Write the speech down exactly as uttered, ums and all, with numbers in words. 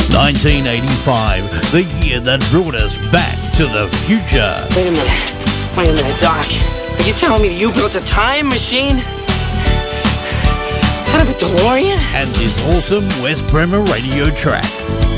nineteen eighty-five, the year that brought us back to the future. Wait a minute. Wait a minute, Doc. Are you telling me that you built a time machine? Out of a DeLorean? And this awesome West Bremer radio track.